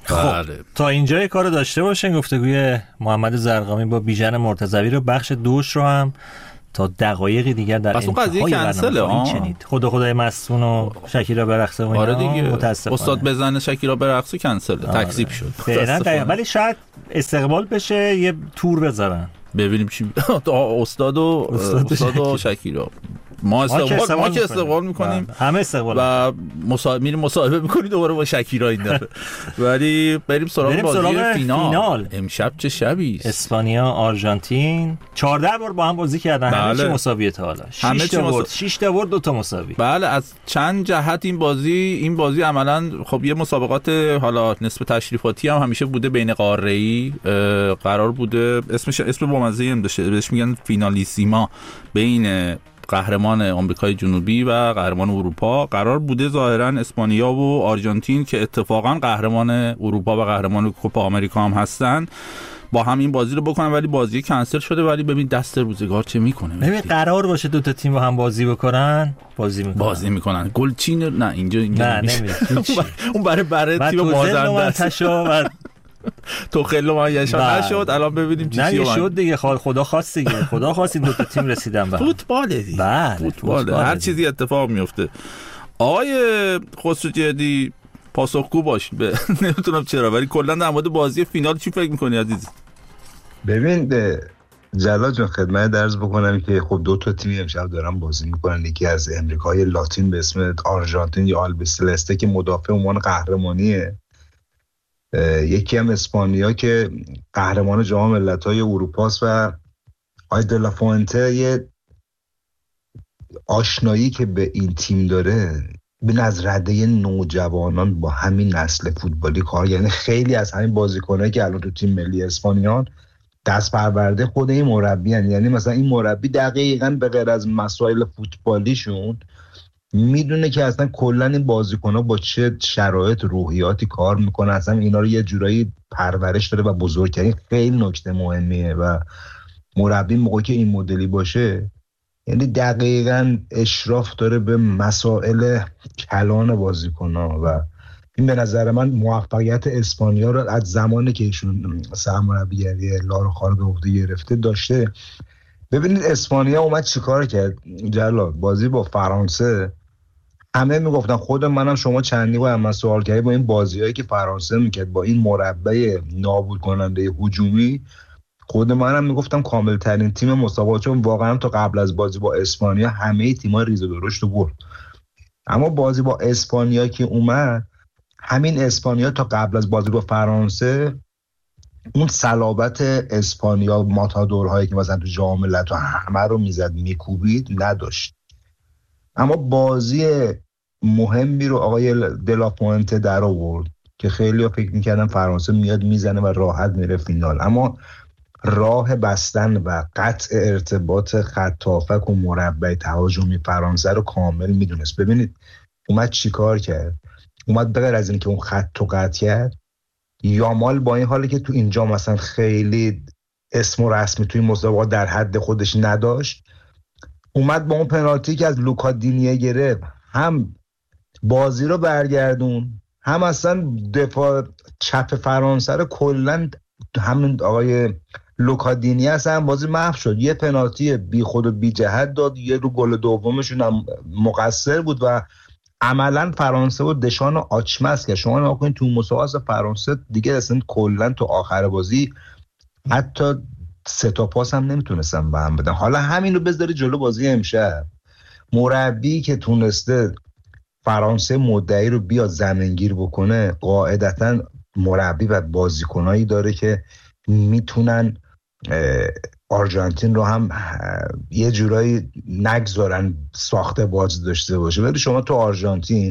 بله. تا اینجای کارو داشته باشین. گفتگوی محمد زرقامی با بیژن مرتضوی رو بخش دوش رو هم تا دقایقی دیگر در انتهای برنامه چنید. خدای مستون و شکیرا برقصه و آره دیگه متاسفانه استاد بزنه شکیرا برقصه کنسل تکذیب شد فعلا. ولی شاید استقبال بشه یه تور بذارن ببینیم چی استاد و شکیرا ما که استقبال میکنیم، همه استقبال و میریم مصاحبه میکنیم دوباره با شکیرا این دفعه. ولی بریم سراغ بازی فینال. امشب چه شبی است؟ اسپانیا آرژانتین 14 بار با هم بازی کردن. بله. همه چی مساویه تا حالا. 6 تا برد 2 تا مساوی. بله از چند جهت این بازی عملاً خب یه مسابقات حالا نسبت تشریفاتی هم همیشه بوده بین قاره‌ای قرار بوده. اسم بامزه‌ای هم داشته، بهش میگن فینالیسیما، بین قهرمان آمریکای جنوبی و قهرمان اروپا قرار بوده. ظاهرا اسپانیا و آرژانتین که اتفاقا قهرمان اروپا و قهرمان کوپا آمریکا هم هستن با هم این بازی رو بکنن، ولی بازی کنسل شده. ولی ببین دست روزگار چه میکنه. ببین قرار باشه دو تا تیم با هم بازی بکنن، بازی میکنن. گلچین نه اینجا نه اون برای تیم بازنده تو خیلی ما یشان نشد. الان ببینیم چی شد دیگه. خدا خواست دیگه. خدا خواست این دو تا تیم رسیدن به فوتبال دیگه. فوتبال هر چیزی اتفاق میفته. آقای خسروجردی پاسخگو باش. نمیتونم چرا، ولی کلا در مورد بازی فینال چی فکر می‌کنی عزیز؟ ببین جلال جان خدمت عرض بکنم که خب دو تا تیم امشب دارن بازی میکنن. یکی از امریکای لاتین به اسم آرژانتین یا آلبیسلسته که مدافع عنوان قهرمانیه، یکی هم اسپانیا که قهرمان جام ملت‌های اروپاست. و آی دلافونته یه آشنایی که به این تیم داره بین از رده نوجوانان با همین نسل فوتبالی کار، یعنی خیلی از همین بازیکنایی که الان تو تیم ملی اسپانیا دست پرورده خود این مربی هن. یعنی مثلا این مربی دقیقاً به غیر از مسائل فوتبالیشون میدونه که اصلا کلا این بازیکن‌ها با چه شرایط روحیاتی کار میکنه، اصلا اینا رو یه جورایی پرورش داره و بزرگ کرده. خیلی نکته مهمیه و مربی موقعی که این مدلی باشه یعنی دقیقاً اشراف داره به مسائل کلان بازیکن‌ها و این به نظر من موفقیت اسپانیا رو از زمانی که ایشون سرمربیگری لاروخا رو به عهده گرفته داشته. ببینید اسپانیا اومد چیکار کرد جلال. بازی با فرانسه همه میگفتن، خود منم شما چندی با هم سوال کردی، با این بازیایی که فرانسه میکرد با این مربع نابود کننده هجومی، خود منم میگفتم کامل ترین تیم مسابقه، چون واقعا تا قبل از بازی با اسپانیا همه تیم‌ها ریز و درشت رو برد. اما بازی با اسپانیا که اومد، همین اسپانیا تا قبل از بازی با فرانسه اون صلابت اسپانیا ماتادورهایی که مثلا تو جام ملت‌ها همه رو میزد میکوبید نداشت. اما بازی مهمی رو آقای دلاپوینته در آورد که خیلی فکر میکردن فرانسه میاد میزنه و راحت میره فینال، اما راه بستن و قطع ارتباط خط هافک و مربع تهاجمی فرانسه رو کامل میدونست. ببینید اومد چیکار کرد. اومد بغیر از این که اون خط رو قطع کرد، یامال با این حالی که تو اینجا مثلا خیلی اسم و رسمی توی مسابقات در حد خودش نداشت، اومد با اون پنالتی که از لوکا دینیه گرفت هم بازی رو برگردون، هم اصلا دفاع چپ فرانسه رو کلا همین آقای لوکا دینیه اصلا بازی محو شد. یه پنالتی بی خود و بی جهت داد، یه رو گل دومشون هم مقصر بود و عملا فرانسه و دشان آچمز که شما نگاه کنید تو مسابقات فرانسه دیگه اصلا کلا تو آخر بازی حتی 3 تا پاس هم نمیتونستن به هم بدن. حالا همین رو بذاری جلو بازی امشب، مربی که تونسته فرانسه مدعی رو بیاد زمینگیر بکنه، قاعدتا مربی و بازیکنایی داره که میتونن آرژانتین رو هم یه جورایی نگذارن ساخته باز داشته باشه. ولی شما تو آرژانتین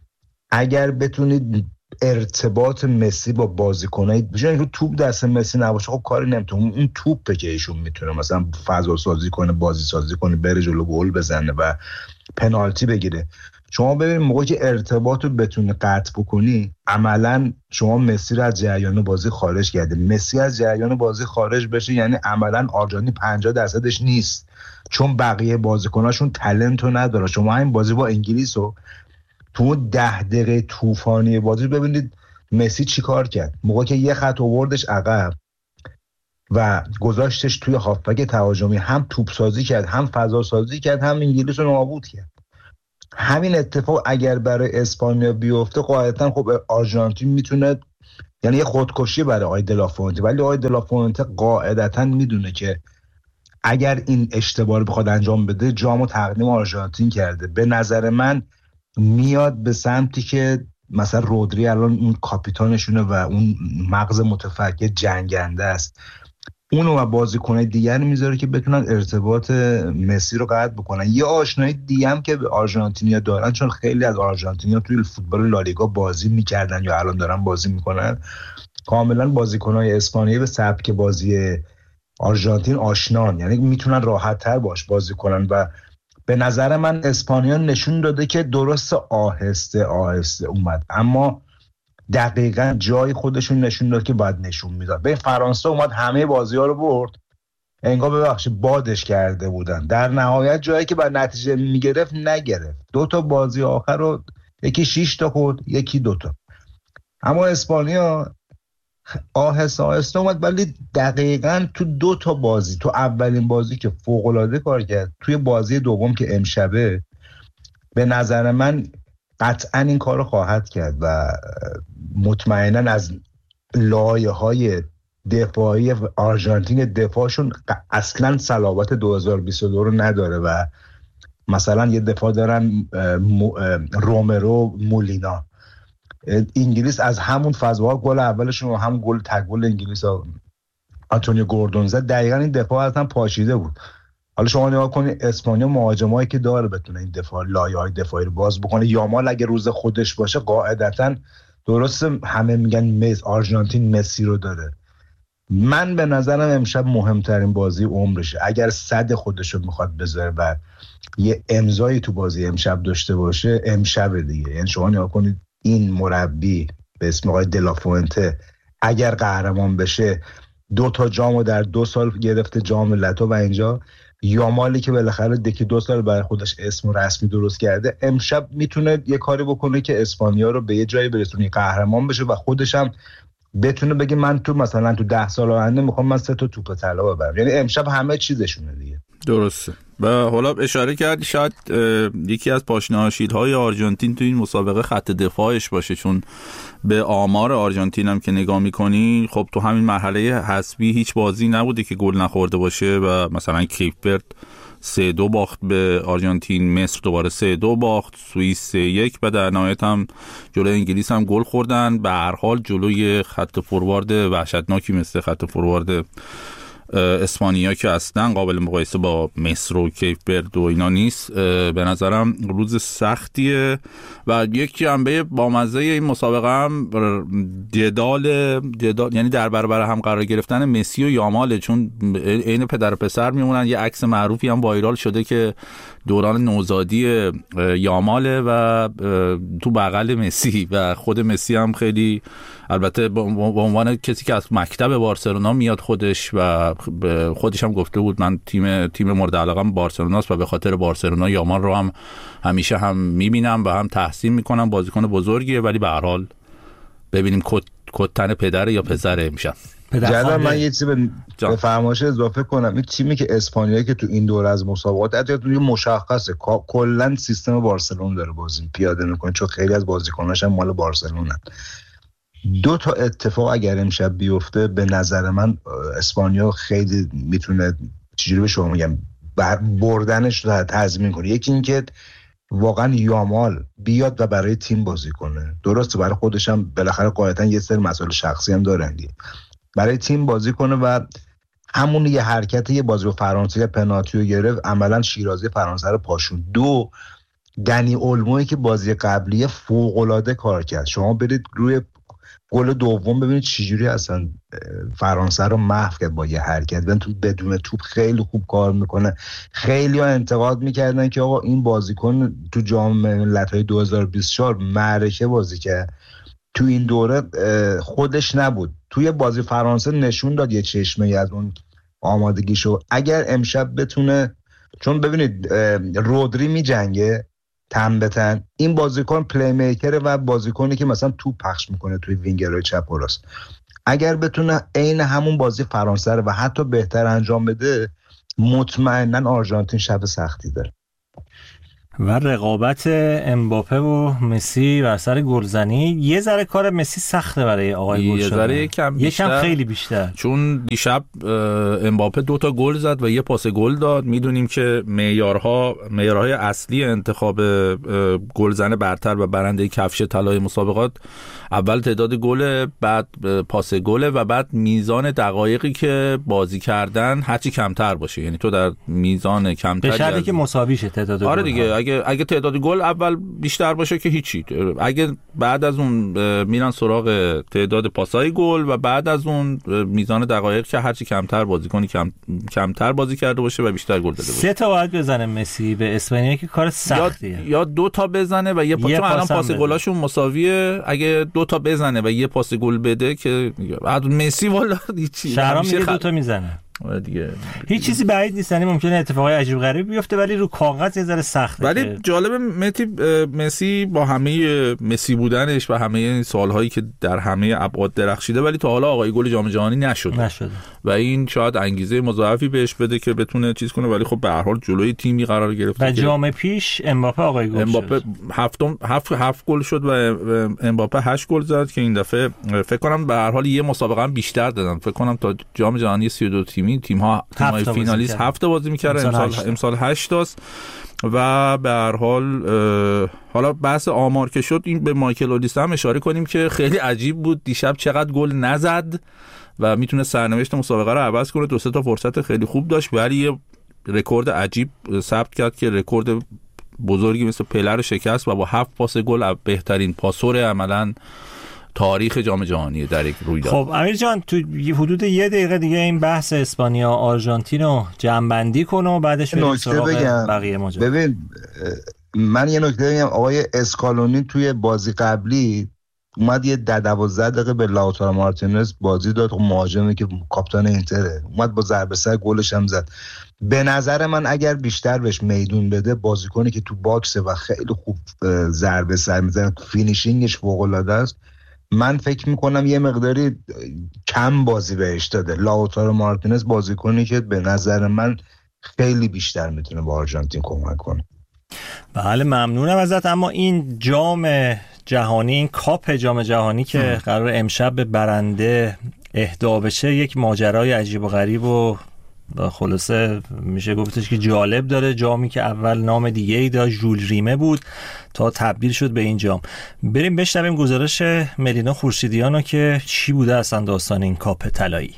اگر بتونید ارتباط مسی با بازیکنای بجای رو توپ دست مسی نباشه، خب کاری نمیتونه. اون توپه که ایشون میتونه مثلا فضا سازی کنه، بازی سازی کنه، بره جلو گل بزنه و پنالتی بگیره. شما ببینید موقعی که ارتباط رو بتونه قطع بکنی، عملا شما مسی رو از جریان بازی خارج کرده. مسی از جریان بازی خارج بشه یعنی عملا آرژانتین 50% نیست، چون بقیه بازیکناشون تالنت رو نداره. شما همین بازی با انگلیس رو تو 10 دقیقه طوفانی بازی ببینید مسی چی کار کرد؟ موقع که یه خط آوردش عقب و گذاشتش توی هافبک تهاجمی، هم توپ سازی کرد، هم فضا سازی کرد، هم انگلیس رو نابود کرد. همین اتفاق اگر برای اسپانیا بیفته قاعدتا خب آرژانتین میتونه، یعنی یه خودکشی برای آقای دلافونته، ولی آقای دلافونته قاعدتا میدونه که اگر این اشتباه رو بخواد انجام بده جامو تقدیم آرژانتین کرده. به نظر من میاد به سمتی که مثلا رودری الان اون کاپیتانشونه و اون مغز متفکر جنگنده است، اونو و بازیکنای دیگر میذاره که بتونن ارتباط مسی رو قطع بکنن. یه آشنایی دیگه هم که به آرژانتینیا دارن، چون خیلی از آرژانتینیا توی فوتبال لالیگا بازی میکردن یا الان دارن بازی میکنن، کاملا بازیکنای اسپانیایی به سبک بازی آرژانتین آشنان، یعنی میتونن راحت تر باش بازی کنن. و به نظر من اسپانیا نشون داده که درست آهسته آهسته اومد، اما دقیقاً جای خودشون نشون داد که باید نشون میداد. به فرانسه اومد همه بازی‌ها رو برد، انگار ببخشید بادش کرده بودن، در نهایت جایی که باید نتیجه میگرفت نگرفت. 2 تا بازی آخر رو یکی 6 تا خورد، یکی 2 تا. اما اسپانیا آهسته آهسته اومد، ولی دقیقاً تو 2 تا بازی، تو اولین بازی که فوق‌العاده کار کرد، توی بازی دوم که امشبه، به نظر من قطعاً این کار رو خواهد کرد و مطمئناً از لایه‌های دفاعی آرژانتین دفاعشون اصلاً صلابت 2022 رو نداره و مثلا یه دفاع دارن رومرو مولینا. انگلیس از همون فضاها گل اولشون و همون گل تک گل انگلیس آنتونیو گوردون زد، دقیقاً این دفاع اصلا پاشیده بود. حالا شما نگاه کنید اسپانیا مهاجمایی که داره بتونه این دفاع لایه‌های دفاعی رو باز بکنه. یامال اگه روز خودش باشه قاعدتاً درسته همه میگن آرژانتین مسی رو داره. من به نظرم امشب مهمترین بازی عمرشه. اگر صد خودش رو میخواد بذاره و یه امضایی تو بازی امشب داشته باشه، امشب دیگه. یعنی شما نگاه کنید این مربی به اسم آقای دلافونته اگر قهرمان بشه 2 تا جامو در 2 سال گرفته، جام ملت‌ها، و اینجا یامالی که بالاخره دکی 2 سال برای خودش اسم رسمی درست کرده، امشب میتونه یه کاری بکنه که اسپانیا رو به یه جایی برسونه قهرمان بشه و خودش هم بتونه بگه من تو مثلا تو 10 سال آینده میخوام من 3 تا توپ طلا ببرم. یعنی امشب همه چیزشونه دیگه. درسته. و حالا اشاره کردی شاید یکی از پاشنه‌های آرژانتین تو این مسابقه خط دفاعش باشه، چون به آمار آرژانتین هم که نگاه می‌کنی خب تو همین مرحله حذفی هیچ بازی نبوده که گل نخورده باشه و مثلا کیپ ورد 3-2 باخت به آرژانتین، مصر دوباره 3-2 باخت، سوئیس 3-1 و در نهایت هم جلوی انگلیس هم گل خوردن. به هر حال جلوی خط فوروارد وحشتناکی مثل خط فوروارد اسپانیا که اصلا قابل مقایسه با مصر و کیپ ورد و اینا نیست، به نظرم روز سختیه. و یک جنبه بامزه این مسابقه هم جدال یعنی در برابر هم قرار گرفتن مسی و یاماله، چون عین پدر و پسر میمونن. یه عکس معروفی هم وایرال شده که دوران نوزادی یاماله و تو بغل مسی و خود مسی هم خیلی، البته به عنوان کسی که از مکتب بارسلونا میاد خودش و خودش هم گفته بود من تیم مورد علاقه‌ام بارسلوناست و به خاطر بارسلونا یامال رو هم همیشه هم میبینم و هم تحسین میکنم. بازیکن بزرگیه ولی به هر حال ببینیم کتن پدر یا پسر میشن. جدا من یه چیزی به فرمایش اضافه کنم. این تیمی که اسپانیا که تو این دوره از مسابقات حتی تو مشخصه کلا سیستم بارسلون داره بازی پیاده میکنه، چون خیلی از بازیکناش هم مال بارسلونن. 2 تا اتفاق اگر امشب بیفته به نظر من اسپانیا خیلی میتونه چجوری به شما میگم بردنش رو تضمین کنه. یکی این که واقعا یامال بیاد و برای تیم بازی کنه، درسته برای خودش هم بالاخره قاعدتا یه سری مسائل شخصی هم داره دیگه، برای تیم بازی کنه و همون یه حرکت یه بازی رو فرانسه پنالتی رو گرفت، عملا شیرازی فرانسه رو پاشون. 2 دنی اولمویی که بازی قبلی فوق‌العاده کار کرد. شما برید روی گل دوم ببینید چجوری اصلا فرانسه رو محو کرد با یه حرکت. بدون توپ خیلی خوب کار میکنه. خیلی ها انتقاد میکردن که آقا این بازیکن تو جام ملت‌های 2024 معرکه بازی کرد، تو این دوره خودش نبود. توی بازی فرانسه نشون داد یه چشمه از اون آمادگیشو. اگر امشب بتونه، چون ببینید رودری میجنگه تن به تن. این بازیکن پلی میکره و بازیکنی که مثلا توپ پخش میکنه توی وینگرهای چپ و راست. اگر بتونه عین همون بازی فرانسه رو و حتی بهتر انجام بده، مطمئناً آرژانتین شب سختی داره. و رقابت امباپه و مسی بر سر گلزنی یه ذره کار مسی سخته برای آقای گل شدن. یکم خیلی بیشتر، چون دیشب امباپه 2 تا گل زد و یه پاس گل داد. میدونیم که معیارهای اصلی انتخاب گلزن برتر و برنده کفش طلای مسابقات اول تعداد گل، بعد پاس گل و بعد میزان دقایقی که بازی کردن هرچی کمتر باشه. یعنی تو در میزان کمتری، به شرطی که مساوی شه تعداد گل. آره دیگه، اگه تعداد گل اول بیشتر باشه که هیچی. اگه بعد از اون میرن سراغ تعداد پاسای گل و بعد از اون میزان دقایق که هرچی کمتر بازیکنی کمتر بازی کرده باشه و بیشتر گل داده باشه. 3 تا باید بزنه مسی به اسپانیا که کار سختیه، یا 2 تا بزنه و یه پاس، چون الان پاس گلاشون مساویه. اگه 2 تا بزنه و یه پاس گل بده که بعد مسی والا هیچی، شهرام میگه 2 تا میزنه دیگه. هیچ چیزی بعید نیست، یعنی ممکنه اتفاقای عجیب غریب بیفته ولی رو کاغذ یه ذره سخته. ولی جالب مسی با همه مسی بودنش و همه سالهایی که در همه ابعاد درخشیده، ولی تا حالا آقای گل جام جهانی نشده و این شاید انگیزه مضاعفی بهش بده که بتونه چیز کنه. ولی خب به هر حال جلوی تیمی قرار گرفته و جام پیش امباپه آقای گل شد. 7 گل شد و امباپه 8 گل زد که این دفعه فکر کنم به هر حال یه مسابقه هم بیشتر دادن. فکر کنم تا جام جهانی 32 تیم‌های فینالیست 7 بازی می‌کردن، امسال 8 است. و به هر حال حالا بحث آمار که شد، این به مایکل اولیس هم اشاره کنیم که خیلی عجیب بود دیشب چقدر گل نزد و میتونه سرنوشت مسابقه رو عوض کنه. 2-3 تا فرصت خیلی خوب داشت ولی یه رکورد عجیب ثبت کرد که رکورد بزرگی مثل پله رو شکست و با 7 پاس گل بهترین پاسور عملاً تاریخ جام جهانی در یک رویداد. خب امیر جان، تو حدود 1 دقیقه دیگه این بحث اسپانیا آرژانتین رو جمع‌بندی کن و بعدش بریم سراغ بقیه ماجرا. ببین من یه نکته بگم، آقای اسکالونی توی بازی قبلی اومد یه 12 دقیقه به لاوتارو مارتینز بازی داد، مهاجمی که کاپیتان اینتره، اومد با ضربه سر گلش هم زد. به نظر من اگر بیشتر بهش میدون بده، بازیکنی که تو باکسه و خیلی خوب ضربه سر میزنه، فینیشینگش فوق‌العاده است، من فکر میکنم یه مقداری کم بازی بهش داده. لاوتارو مارتینز بازیکنی که به نظر من خیلی بیشتر میتونه با آرژانتین کمک کنه. بله ممنونم ازت. اما این جام جهانی، این کاپ جام جهانی که قرار امشب به برنده اهدا بشه، یک ماجرای عجیب و غریب و خلاصه میشه گفتش که جالب داره. جامی که اول نام دیگه ای داشت، ژول ریمه بود، تا تبدیل شد به این جام. بریم بشنویم گزارش ملینا خورشیدیانو که چی بوده اصلا داستان این کاپ طلایی.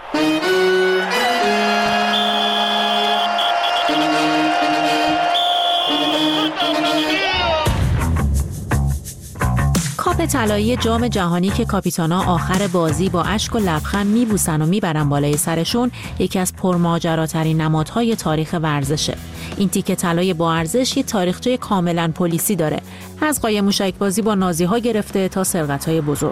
کاپ طلایی جام جهانی که کاپیتانا آخر بازی با اشک و لبخند میبوسن و میبرن بالای سرشون، یکی از پرماجراترین نمادهای تاریخ ورزشه. این تیکه طلای با ارزش یه تاریخچه کاملا پلیسی داره، از قایم موشک بازی با نازی‌ها گرفته تا سرقت‌های بزرگ.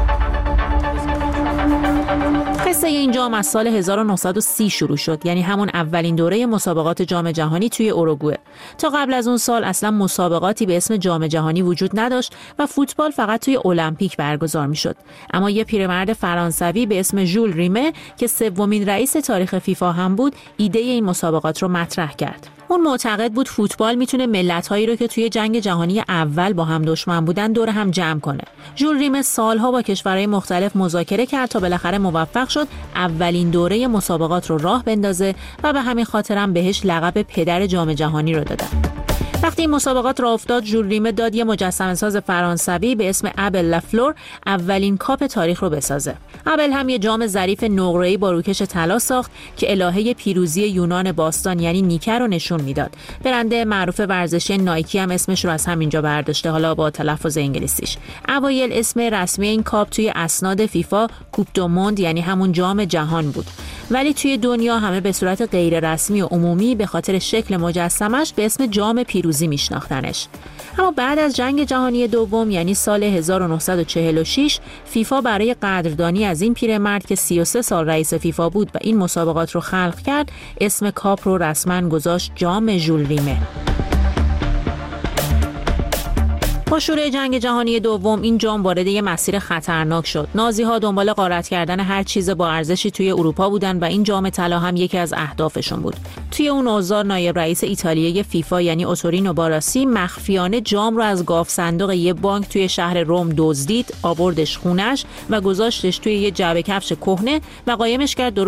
قصه این جام از سال 1930 شروع شد، یعنی همون اولین دوره مسابقات جام جهانی توی اوروگوئه. تا قبل از اون سال اصلا مسابقاتی به اسم جام جهانی وجود نداشت و فوتبال فقط توی المپیک برگزار میشد. اما یه پیرمرد فرانسوی به اسم ژول ریمه که 3مین رئیس تاریخ فیفا هم بود، ایده این مسابقات رو مطرح کرد. اون معتقد بود فوتبال میتونه ملت‌هایی رو که توی جنگ جهانی اول با هم دشمن بودن دور هم جمع کنه. ژول ریمه سالها با کشورهای مختلف مذاکره کرد تا بالاخره موفق شد اولین دوره مسابقات رو راه بندازه و به همین خاطر هم بهش لقب پدر جام جهانی رو دادن. وقتی این مسابقات راه افتاد، ژول ریمه داد یه مجسمه‌ساز فرانسوی به اسم ابل لافلور اولین کاپ تاریخ رو بسازه. ابل هم یه جام ظریف نقره‌ای با روکش طلا ساخت که الهه پیروزی یونان باستان یعنی نیکه رو نشون میداد. برند معروف ورزشی نایکی هم اسمش رو از همینجا برداشته، حالا با تلفظ انگلیسیش. اوایل اسم رسمی این کاپ توی اسناد فیفا کوپ دو موند یعنی همون جام جهان بود، ولی توی دنیا همه به صورت غیر رسمی و عمومی به خاطر شکل مجسمش به اسم جام پیروزی میشناختنش. اما بعد از جنگ جهانی دوم یعنی سال 1946 فیفا برای قدردانی از این پیرمرد که 33 سال رئیس فیفا بود و این مسابقات رو خلق کرد، اسم کاپ رو رسما گذاشت جام ژول ریمه. با شروع جنگ جهانی دوم این جام وارد یه مسیر خطرناک شد. نازی‌ها دنبال غارت کردن هر چیز با ارزشی توی اروپا بودن و این جام طلا هم یکی از اهدافشون بود. توی اون اوضاع نایب رئیس ایتالیای فیفا یعنی اوتورینو باراسی مخفیانه جام رو از گاف صندوق یه بانک توی شهر روم دزدید، آوردش خونش و گذاشتش توی یه جعبه کفش کهنه و قایمش کرد